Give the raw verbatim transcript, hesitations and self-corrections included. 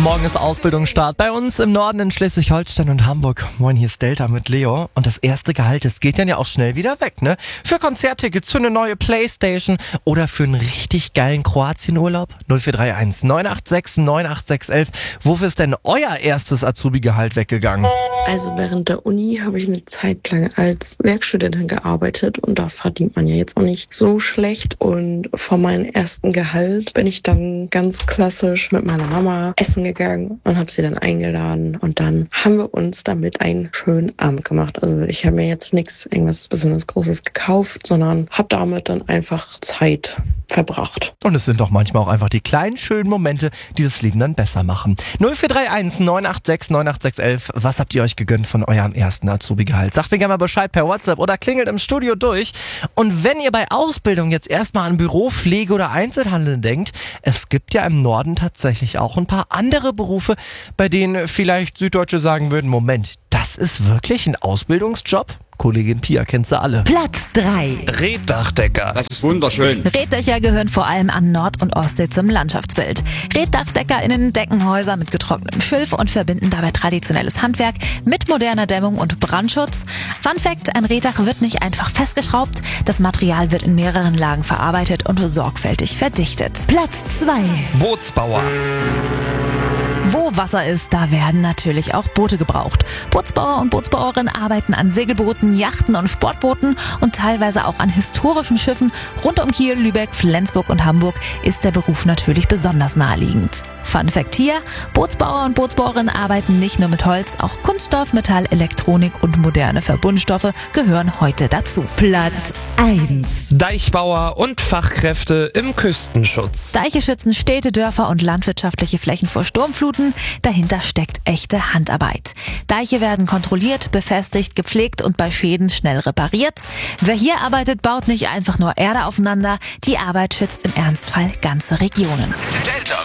Morgen ist Ausbildungsstart bei uns im Norden in Schleswig-Holstein und Hamburg. Moin, hier ist Delta mit Leo. Und das erste Gehalt, das geht dann ja auch schnell wieder weg, ne? Für Konzerttickets, für eine neue Playstation oder für einen richtig geilen Kroatienurlaub. null vier drei eins neun acht sechs neun acht sechs eins. Wofür ist denn euer erstes Azubi-Gehalt weggegangen? Also während der Uni habe ich eine Zeit lang als Werkstudentin gearbeitet und da verdient man ja jetzt auch nicht so schlecht. Und von meinem ersten Gehalt bin ich dann ganz klassisch mit meiner Mama essen gegangen und habe sie dann eingeladen und dann haben wir uns damit einen schönen Abend gemacht. Also ich habe mir jetzt nichts irgendwas besonders Großes gekauft, sondern habe damit dann einfach Zeit verbracht. Und es sind doch manchmal auch einfach die kleinen, schönen Momente, die das Leben dann besser machen. null vier drei eins neun acht sechs neun acht sechs eins. Was habt ihr euch gegönnt von eurem ersten Azubi-Gehalt? Sagt mir gerne mal Bescheid per WhatsApp oder klingelt im Studio durch. Und wenn ihr bei Ausbildung jetzt erstmal an Büro, Pflege oder Einzelhandel denkt, es gibt ja im Norden tatsächlich auch ein paar andere Berufe, bei denen vielleicht Süddeutsche sagen würden, Moment, das ist wirklich ein Ausbildungsjob? Kollegin Pia kennt sie alle. Platz drei. Reetdachdecker. Das ist wunderschön. Reetdächer gehören vor allem an Nord- und Ostsee zum Landschaftsbild. ReetdachdeckerInnen decken Häuser mit getrocknetem Schilf und verbinden dabei traditionelles Handwerk mit moderner Dämmung und Brandschutz. Fun Fact: Ein Reetdach wird nicht einfach festgeschraubt. Das Material wird in mehreren Lagen verarbeitet und sorgfältig verdichtet. Platz zwei. Bootsbauer. Wo Wasser ist, da werden natürlich auch Boote gebraucht. Bootsbauer und Bootsbauerinnen arbeiten an Segelbooten, Yachten und Sportbooten und teilweise auch an historischen Schiffen. Rund um Kiel, Lübeck, Flensburg und Hamburg ist der Beruf natürlich besonders naheliegend. Fun Fact hier: Bootsbauer und Bootsbauerinnen arbeiten nicht nur mit Holz, auch Kunststoff, Metall, Elektronik und moderne Verbundstoffe gehören heute dazu. Platz eins. Deichbauer und Fachkräfte im Küstenschutz. Deiche schützen Städte, Dörfer und landwirtschaftliche Flächen vor Sturmfluten. Dahinter steckt echte Handarbeit. Deiche werden kontrolliert, befestigt, gepflegt und bei Schäden schnell repariert. Wer hier arbeitet, baut nicht einfach nur Erde aufeinander. Die Arbeit schützt im Ernstfall ganze Regionen. Delta